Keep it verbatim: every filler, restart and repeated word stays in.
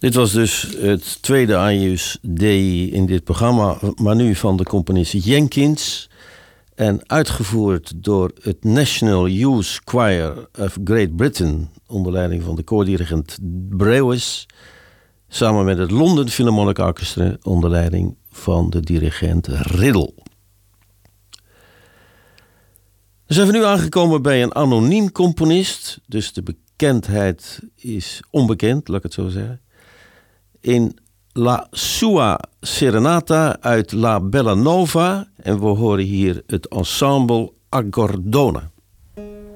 Dit was dus het tweede Agnus Dei in dit programma, maar nu van de componist Jenkins. En uitgevoerd door het National Youth Choir of Great Britain, onder leiding van de koordirigent Brewis, samen met het London Philharmonic Orchestra, onder leiding van de dirigent Riddle. Dan zijn we nu aangekomen bij een anoniem componist, dus de bekendheid is onbekend, laat ik het zo zeggen. In La Sua Serenata uit La Bella Nova. En we horen hier het ensemble Agordona.